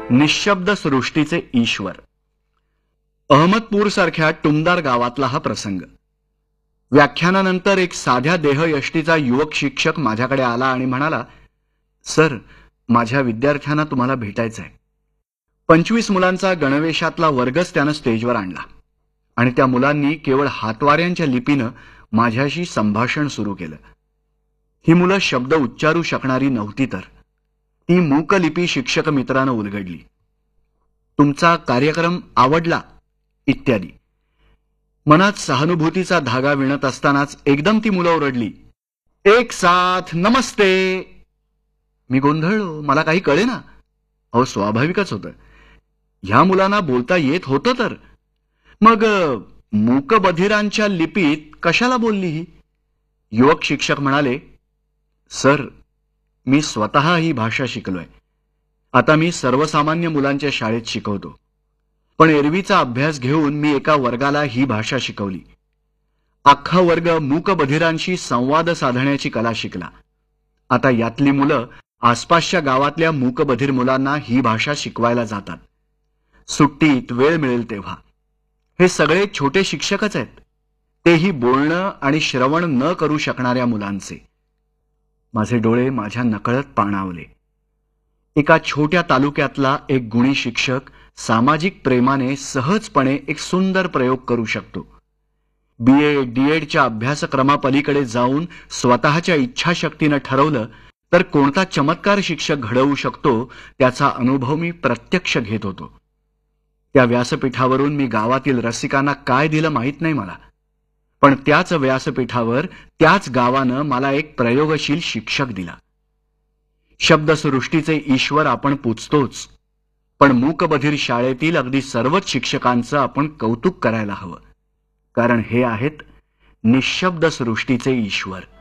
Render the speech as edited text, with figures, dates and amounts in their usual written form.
निःशब्द सृष्टीचे ईश्वर. अहमदपूर सारख्या टुमदार गावातला हा प्रसंग. व्याख्यानानंतर एक साध्या देहयष्टीचा युवक शिक्षक माझ्याकडे आला आणि म्हणाला, सर, माझ्या विद्यार्थ्यांना तुम्हाला भेटायचं आहे. 25 मुलांचा गणवेशातला वर्गच त्यानं स्टेजवर आणला आणि त्या मुलांनी केवळ हातवाऱ्यांच्या लिपीनं माझ्याशी संभाषण सुरू केलं. ही मुलं शब्द उच्चारू शकणारी नव्हती, तर ती मूकलिपी शिक्षक मित्रानं उलगडली. तुमचा कार्यक्रम आवडला इत्यादी. मनात सहानुभूतीचा धागा विणत असतानाच एकदम ती मुलं ओरडली, एक साथ नमस्ते. मी गोंधळलो, मला काही कळेना. अहो, स्वाभाविकच होतं, ह्या मुलांना बोलता येत होतं, तर मग मूकबधिरांच्या लिपीत कशाला बोलली ही? युवक शिक्षक म्हणाले, सर, मी स्वतः ही भाषा शिकलोय. आता मी सर्वसामान्य मुलांच्या शाळेत शिकवतो, पण एरवीचा अभ्यास घेऊन मी एका वर्गाला ही भाषा शिकवली. अख्खा वर्ग मूकबधिरांशी संवाद साधण्याची कला शिकला. आता यातली मुलं आसपासच्या गावातल्या मूकबधिर मुलांना ही भाषा शिकवायला जातात. सुट्टीत वेळ मिळेल तेव्हा. हे सगळे छोटे शिक्षकच आहेत, तेही बोलणं आणि श्रवण न करू शकणाऱ्या मुलांचे. माझे डोळे माझ्या नकळत पाणावले. एका छोट्या तालुक्यातला एक गुणी शिक्षक सामाजिक प्रेमाने सहजपणे एक सुंदर प्रयोग करू शकतो. BA DEdच्या अभ्यासक्रमापलीकडे जाऊन स्वतःच्या इच्छाशक्तीनं ठरवलं तर कोणता चमत्कार शिक्षक घडवू शकतो त्याचा अनुभव मी प्रत्यक्ष घेत होतो. त्या व्यासपीठावरून मी गावातील रसिकांना काय दिलं माहीत नाही मला, पण त्याच व्यासपीठावर त्याच गावानं मला एक प्रयोगशील शिक्षक दिला. शब्दसृष्टीचे ईश्वर आपण पूजतोच, पण मूकबधिर शाळेतील अगदी सर्वच शिक्षकांचं आपण कौतुक करायला हवं, कारण हे आहेत निःशब्द सृष्टीचे ईश्वर.